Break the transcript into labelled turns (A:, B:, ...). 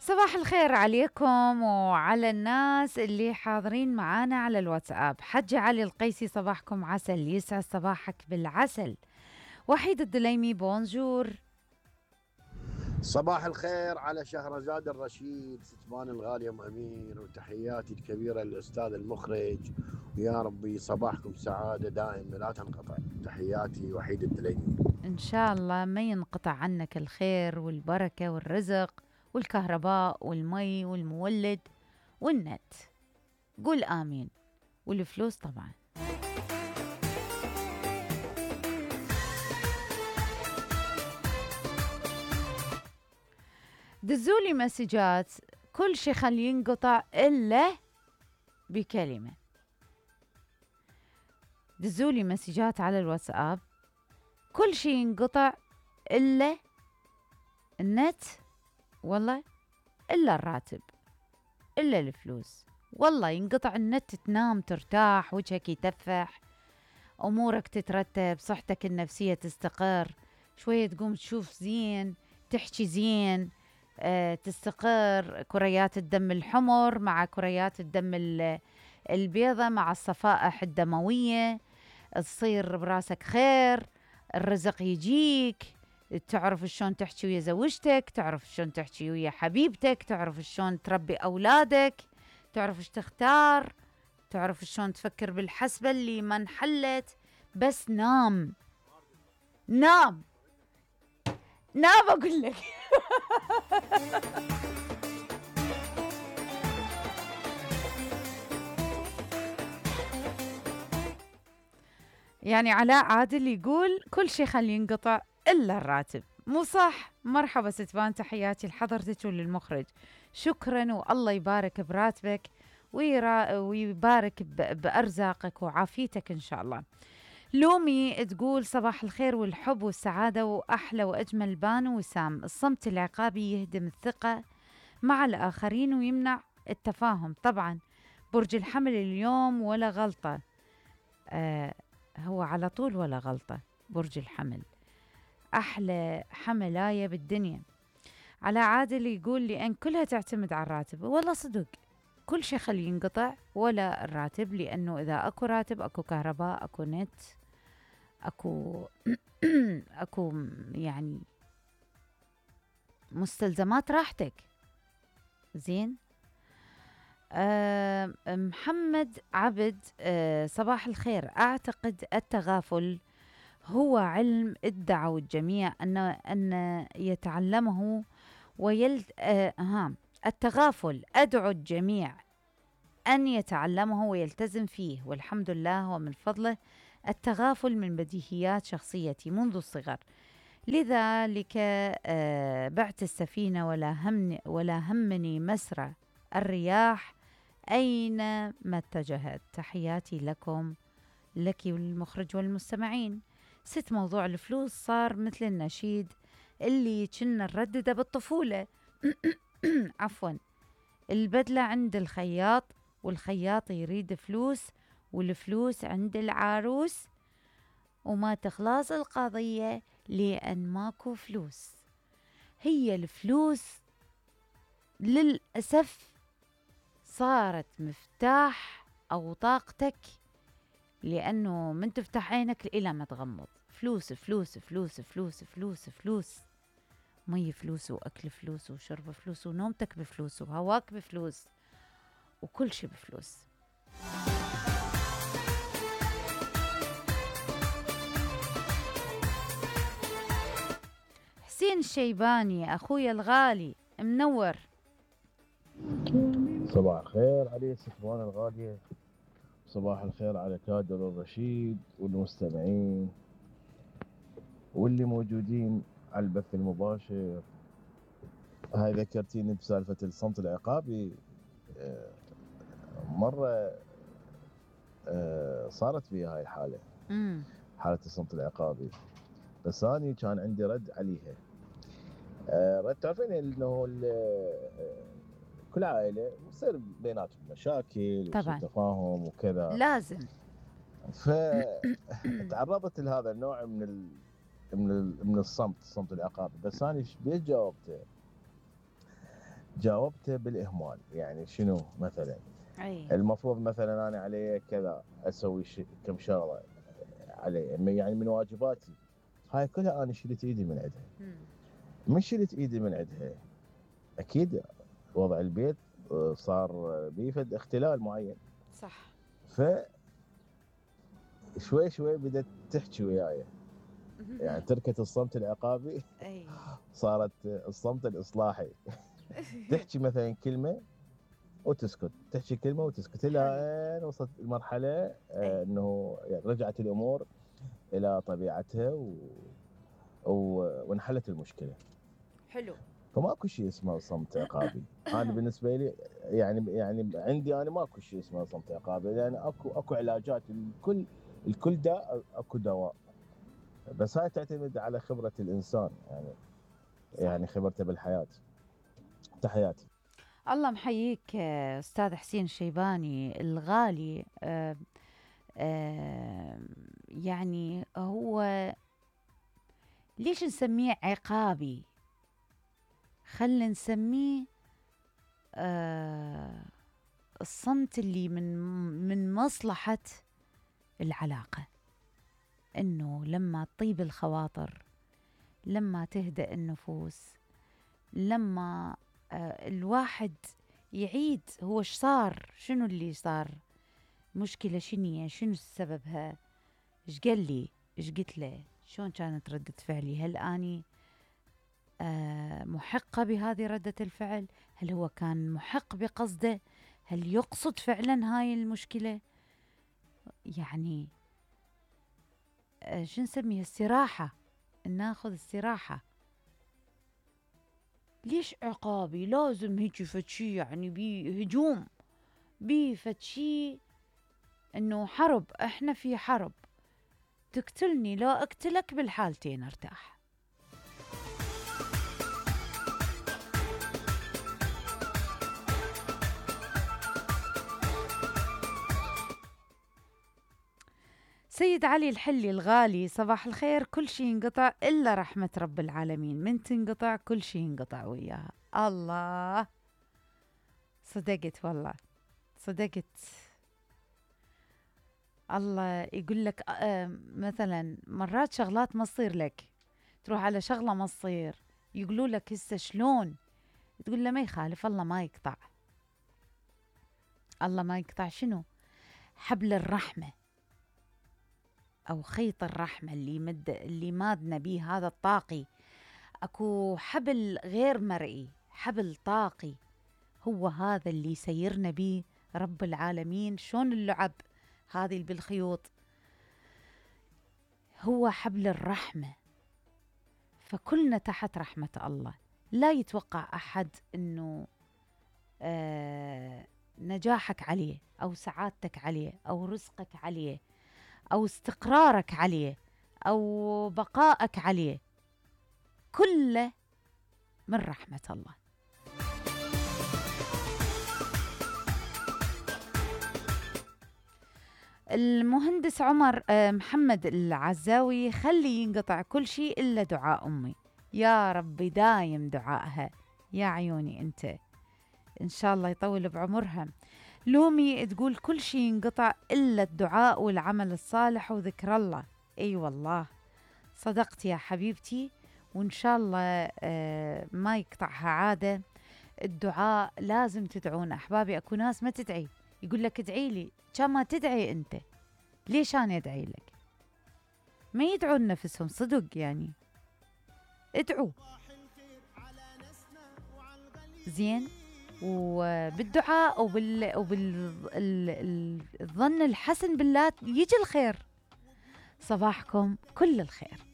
A: صباح الخير عليكم وعلى الناس اللي حاضرين معانا على الواتساب. حج علي القيسي، صباحكم عسل، يسعد صباحك بالعسل. وحيد الدليمي، بونجور.
B: صباح الخير على شهرزاد الرشيد ستمان الغالي ام امير، وتحياتي الكبيره للاستاذ المخرج، ويا ربي صباحكم سعاده دائما لا تنقطع. تحياتي وحيد الدليمي.
A: إن شاء الله ما ينقطع عنك الخير والبركة والرزق والكهرباء والمي والمولد والنت. قول آمين. والفلوس طبعا. دزولي مسجات، كل شي خليه ينقطع إلا بكلمة. دزولي مسجات على الواتساب، كل شي ينقطع إلا النت، والله، إلا الراتب، إلا الفلوس. والله ينقطع النت تنام ترتاح، وجهك يتفح، أمورك تترتب، صحتك النفسية تستقر، شوية تقوم تشوف زين، تحكي زين، تستقر كريات الدم الحمر مع كريات الدم البيضة مع الصفائح الدموية، تصير براسك خير، الرزق يجيك، تعرف شلون تحكي ويا زوجتك، تعرف شلون تحكي ويا حبيبتك، تعرف شلون تربي أولادك، تعرف ايش تختار، تعرف شلون تفكر بالحسبة اللي ما انحلت. بس نام، نام، نام أقول لك. يعني علاء عادل يقول كل شيء خليه ينقطع إلا الراتب. مو صح؟ مرحبا ستبان، تحياتي لحضرتك وللمخرج. شكرا، والله يبارك براتبك ويبارك بأرزاقك وعافيتك إن شاء الله. لومي تقول صباح الخير والحب والسعادة، وأحلى وأجمل بانو وسام. الصمت العقابي يهدم الثقة مع الآخرين ويمنع التفاهم. طبعا برج الحمل اليوم ولا غلطة. آه، هو على طول ولا غلطة. برج الحمل أحلى حملاية بالدنيا. على عادل يقول لأن كلها تعتمد على الراتب. والله صدق، كل شيء خليه ينقطع ولا الراتب، لأنه إذا أكو راتب أكو كهرباء، أكو نت، أكو أكو يعني مستلزمات راحتك. زين. محمد عبد، صباح الخير. أعتقد التغافل هو علم ادعوا الجميع أن يتعلمه التغافل أدعو الجميع أن يتعلمه ويلتزم فيه، والحمد لله ومن فضله. التغافل من بديهيات شخصيتي منذ الصغر، لذلك بعت السفينة ولا همني مسرى الرياح أينما اتجهت. تحياتي لكم، لك والمخرج والمستمعين. موضوع الفلوس صار مثل النشيد اللي كنا نردده بالطفولة. عفوا. البدلة عند الخياط، والخياط يريد فلوس، والفلوس عند العروس، وما تخلص القضية لأن ماكو فلوس. هي الفلوس للأسف صارت مفتاح أو طاقتك، لأنه من تفتح عينك إلى ما تغمض فلوس فلوس فلوس فلوس فلوس فلوس. مي فلوس، وأكل فلوس، وشرب فلوس، ونومتك بفلوس، وهواك بفلوس، وكل شي بفلوس. حسين الشيباني أخويا الغالي، منور.
C: صباح الخير علي ستوان الغالية، صباح الخير على كادر الرشيد والمستمعين واللي موجودين على البث المباشر. هاي ذكرتيني بسالفة الصمت العقابي. مرة صارت في هاي الحالة، حالة الصمت العقابي، بس أنا كان عندي رد عليها. رد، تعرفين انه كل عائلة يصير بيناتهم مشاكل وسوء تفاهم وكذا،
A: لازم.
C: فتعرضت لهذا النوع من الصمت العقابي. بس انا ايش بيت جاوبته؟ جاوبته بالإهمال. يعني شنو مثلا؟
A: أي.
C: المفروض مثلا أنا علي كذا أسوي كم شغلة علي، يعني من واجباتي هاي كلها أنا شلت إيدي من عندها. من شلت إيدي من عندها أكيد وضع البيت صار بيفد اختلال معين.
A: صح.
C: ف شوي شوي بدأت تحكي وياي، يعني تركت الصمت العقابي
A: أي.
C: صارت الصمت الإصلاحي. تحكي مثلا كلمة وتسكت، تحكي كلمة وتسكت، إلى أن وصلت المرحلة أنه يعني رجعت الأمور إلى طبيعتها وانحلت المشكلة.
A: حلو.
C: فماكو شيء اسمه صمت عقابي. أنا بالنسبة لي يعني عندي أنا ماكو شيء اسمه صمت عقابي، لأن يعني أكو علاجات. الكل داء أكو دواء، بس هاي تعتمد على خبرة الإنسان، يعني خبرته بالحياة. تحياتي.
A: الله محييك أستاذ حسين الشيباني الغالي. يعني هو ليش نسميه عقابي؟ خلينا نسميه الصمت اللي من مصلحة العلاقة، إنه لما تطيب الخواطر، لما تهدأ النفوس، لما الواحد يعيد هو ايش صار، شنو اللي صار، مشكلة شنو سببها، ايش قال لي، ايش قلت له، شلون كانت ردة فعلي، هل أني محقة بهذه ردة الفعل، هل هو كان محق بقصده، هل يقصد فعلا هاي المشكلة، يعني شو نسميها، استراحة، ناخذ استراحة. ليش عقابي؟ لازم هيك فتشي، يعني بي هجوم، بي فتشي، انه حرب، احنا في حرب، تقتلني لا اقتلك، بالحالتين ارتاح. سيد علي الحلي الغالي، صباح الخير. كل شيء ينقطع إلا رحمة رب العالمين، من تنقطع كل شيء ينقطع وياها. الله، صدقت والله، صدقت. الله يقول لك مثلا مرات شغلات ما تصير لك، تروح على شغلة ما تصير، يقولوا لك هسه شلون، تقول له ما يخالف، الله ما يقطع. الله ما يقطع شنو؟ حبل الرحمة أو خيط الرحمة اللي مادنا به هذا الطاقي. أكو حبل غير مرئي، حبل طاقي، هو هذا اللي يسيرنا به رب العالمين. شون اللعب هذه بالخيوط، هو حبل الرحمة. فكلنا تحت رحمة الله. لا يتوقع أحد أنه نجاحك عليه، أو سعادتك عليه، أو رزقك عليه، أو استقرارك عليه، أو بقائك عليه، كله من رحمة الله. المهندس عمر محمد العزاوي، خلي ينقطع كل شيء إلا دعاء أمي، يا ربي دايم دعائها، يا عيوني أنت، إن شاء الله يطول بعمرها. لومي تقول كل شيء ينقطع إلا الدعاء والعمل الصالح وذكر الله. أي والله صدقت يا حبيبتي، وإن شاء الله ما يقطعها عادة. الدعاء لازم تدعون أحبابي. أكو ناس ما تدعي، يقول لك ادعي لي، كما تدعي أنت، ليش أنا أدعي لك؟ ما يدعون نفسهم صدق، يعني ادعوا زين، وبالدعاء وبالظن الحسن بالله يجي الخير. صباحكم كل الخير.